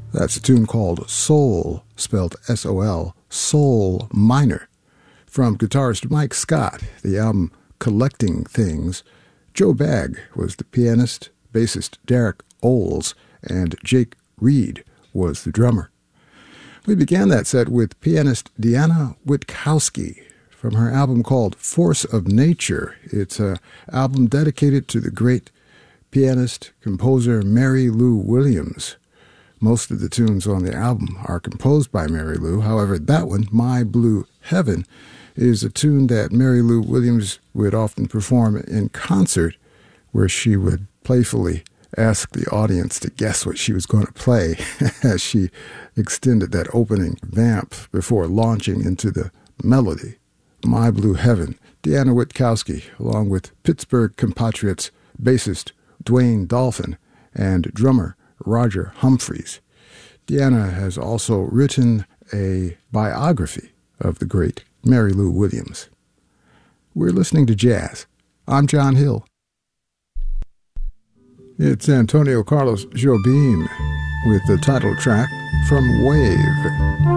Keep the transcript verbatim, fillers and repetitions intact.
That's a tune called Soul, spelled S O L, Soul Minor, from guitarist Mike Scott. The album Collecting Things. Joe Bagg was the pianist, bassist Derek Oles, and Jake Reed was the drummer. We began that set with pianist Deanna Witkowski from her album called Force of Nature. It's an album dedicated to the great pianist, composer Mary Lou Williams. Most of the tunes on the album are composed by Mary Lou. However, that one, My Blue Heaven, is a tune that Mary Lou Williams would often perform in concert, where she would playfully ask the audience to guess what she was going to play as she extended that opening vamp before launching into the melody. My Blue Heaven, Deanna Witkowski, along with Pittsburgh compatriots bassist Dwayne Dolphin and drummer Roger Humphreys. Deanna has also written a biography of the great Mary Lou Williams. We're listening to jazz. I'm John Hill. It's Antonio Carlos Jobim with the title track from Wave.